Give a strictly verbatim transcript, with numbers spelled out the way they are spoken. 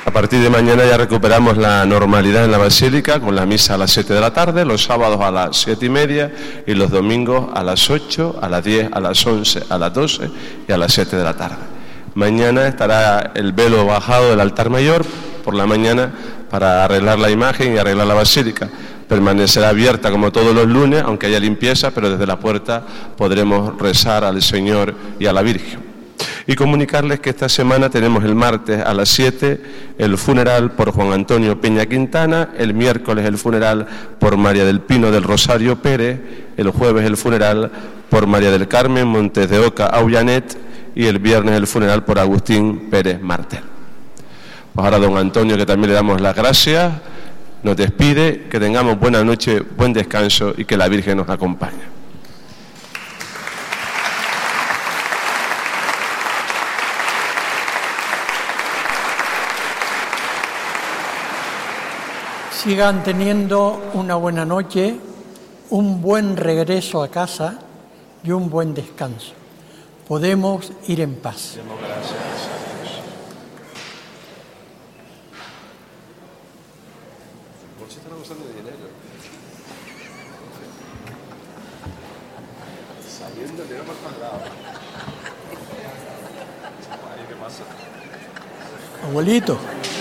A partir de mañana ya recuperamos la normalidad en la Basílica, con la misa a las siete de la tarde, los sábados a las siete y media y los domingos a las ocho, a las diez, a las once, a las doce y a las siete de la tarde. Mañana estará el velo bajado del altar mayor por la mañana para arreglar la imagen y arreglar la Basílica. Permanecerá abierta como todos los lunes, aunque haya limpieza, pero desde la puerta podremos rezar al Señor y a la Virgen. Y comunicarles que esta semana tenemos el martes a las siete el funeral por Juan Antonio Peña Quintana, el miércoles el funeral por María del Pino del Rosario Pérez, el jueves el funeral por María del Carmen Montes de Oca Aullanet y el viernes el funeral por Agustín Pérez Martel. Pues ahora don Antonio, que también le damos las gracias, nos despide, que tengamos buena noche, buen descanso y que la Virgen nos acompañe. Sigan teniendo una buena noche, un buen regreso a casa y un buen descanso. Podemos ir en paz. Demos gracias a Dios. ¿Por qué están usando dinero? Saliendo de más cuadrado. Abuelito.